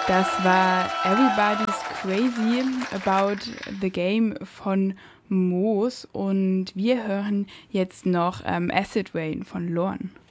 Das war Everybody's Crazy About the Game von Moos und wir hören jetzt noch Acid Rain von Lorn.